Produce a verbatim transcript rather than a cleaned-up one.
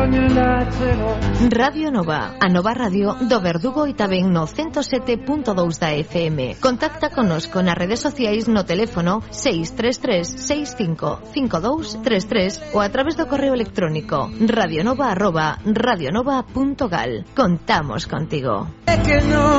Radio Nova, a Nova Radio do Verdugo e tamén no ciento sete punto dous da F M. Contacta connosco nas redes sociais no teléfono seis tres tres seis cinco cinco dous tres tres ou a través do correo electrónico radionova arroba radionova punto gal. Contamos contigo.